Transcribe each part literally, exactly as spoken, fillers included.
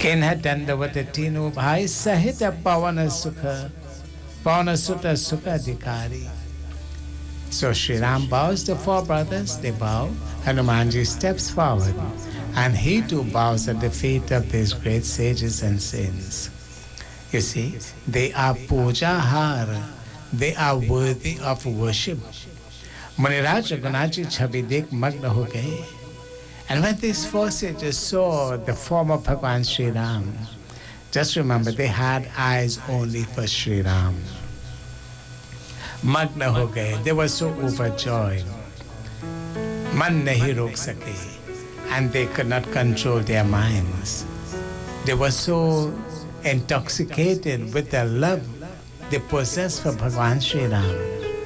Kenha Dandavata Tinu Bhai Sahita Pavana Sukha Pavana Sutta Sukha Dikari. So Sri Ram bows the four brothers, they bow. Hanumanji steps forward and he too bows at the feet of these great sages and saints. You see, they are puja hara, they are worthy of worship. Muniraj Raghunathji Chhabi dekh magna ho gaye. And when these four sages saw the form of Bhagwan Sri Ram, just remember they had eyes only for Sri Ram. Magna ho gaye, they were so overjoyed. Man nahi rok sake, and they could not control their minds. They were so intoxicated with the love they possessed for Bhagwan Sri Ram.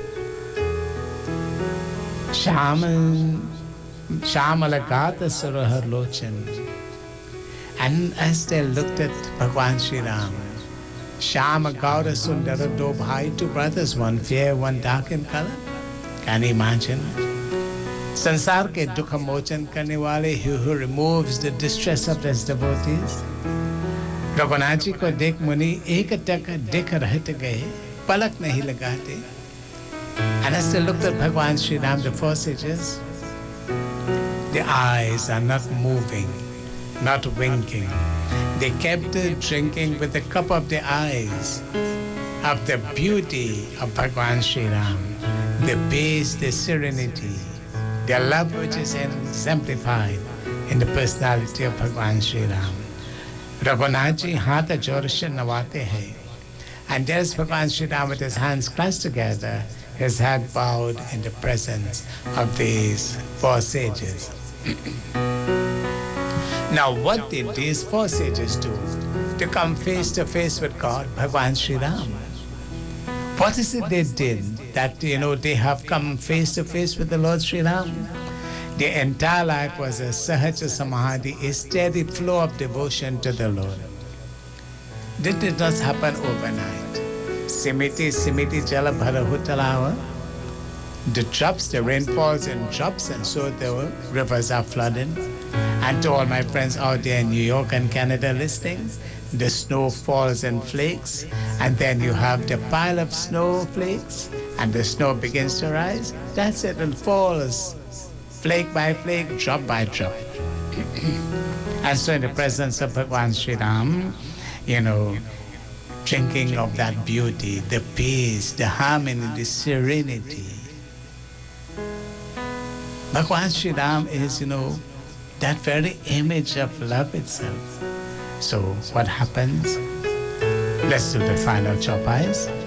Shamal Shamalagata Surahar Lochan. And as they looked at Bhagwan Sri Ram, Shama Gaura Sundara do bhai, two brothers, one fair, one dark in color. Can you imagine? Sansar ke dukha mochan karne wale, he who removes the distress of his devotees. Raghunathji ko dekh muni ek tak dekh rahte gaye, palak nahi lagate. And as they looked at Bhagwan Sri Ram, the four sages, the eyes are not moving, not winking. They kept drinking with the cup of the eyes of the beauty of Bhagwan Sri Ram, the peace, the serenity, the love which is exemplified in the personality of Bhagwan Sri Ram. Raghunathji hata jor se nawate hai. And there's Bhagwan Sri Ram with his hands clasped together, his head bowed in the presence of these four sages. Now what did these four sages do to come face to face with God, Bhagwan Sri Ram? What is it they did that, you know, they have come face to face with the Lord Sri Ram? Their entire life was a sahaja samadhi, a steady flow of devotion to the Lord. This did not happen overnight. Simiti, simiti jala bharahu talawa. The drops, the rain falls in drops, and so the rivers are flooding. And to all my friends out there in New York and Canada listening, the snow falls in flakes, and then you have the pile of snowflakes, and the snow begins to rise. That's it, it falls, flake by flake, drop by drop. And so in the presence of Bhagwan Sri Ram, you know, drinking of that beauty, the peace, the harmony, the serenity. Bhagwan Sri Ram is, you know, that very image of love itself. So what happens? Let's do the final chopais.